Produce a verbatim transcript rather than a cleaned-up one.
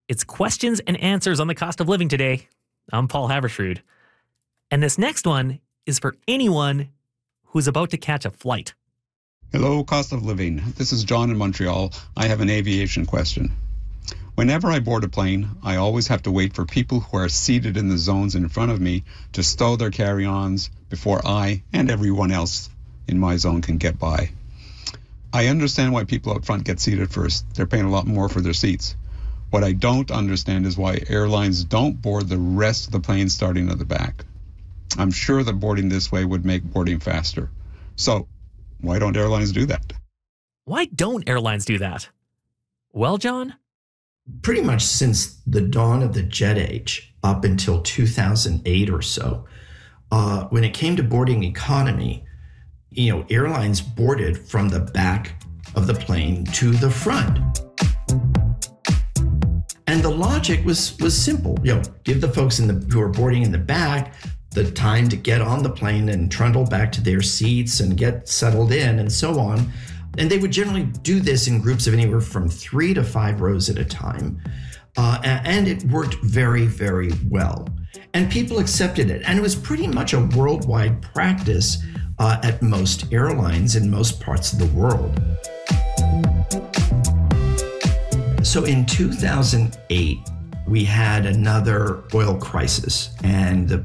It's questions and answers on the cost of living today. I'm Paul Havershrud. And this next one is for anyone who's about to catch a flight. Hello, cost of living. This is John in Montreal. I have an aviation question. Whenever I board a plane, I always have to wait for people who are seated in the zones in front of me to stow their carry-ons before I and everyone else in my zone can get by. I understand why people up front get seated first. They're paying a lot more for their seats. What I don't understand is why airlines don't board the rest of the plane starting at the back. I'm sure that boarding this way would make boarding faster. So, why don't airlines do that? Why don't airlines do that? Well, John? Pretty much since the dawn of the jet age, up until two thousand eight or so, uh, when it came to boarding economy, you know, airlines boarded from the back of the plane to the front. And the logic was was simple. You know, give the folks in the who are boarding in the back the time to get on the plane and trundle back to their seats and get settled in and so on. And they would generally do this in groups of anywhere from three to five rows at a time. Uh, and it worked very, very well. And people accepted it. And it was pretty much a worldwide practice uh, at most airlines in most parts of the world. So in two thousand eight, we had another oil crisis, and the